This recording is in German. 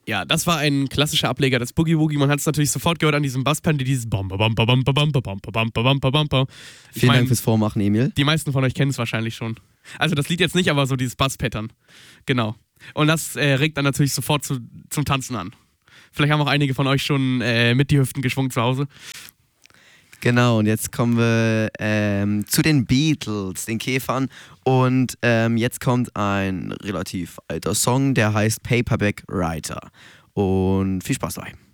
Ja, das war ein klassischer Ableger des Boogie Woogie. Man hat es natürlich sofort gehört an diesem Basspanel, dieses Bam, bam, bam, bam, bam, bam, bam, bam, bam, bam, bam. Vielen Dank fürs Vormachen, Emil. Die meisten von euch kennen es wahrscheinlich schon. Also das Lied jetzt nicht, aber so dieses Bass-Pattern. Genau. Und das regt dann natürlich sofort zum Tanzen an. Vielleicht haben auch einige von euch schon mit die Hüften geschwungen zu Hause. Genau, und jetzt kommen wir zu den Beatles, den Käfern. Und jetzt kommt ein relativ alter Song, der heißt Paperback Writer. Und viel Spaß dabei.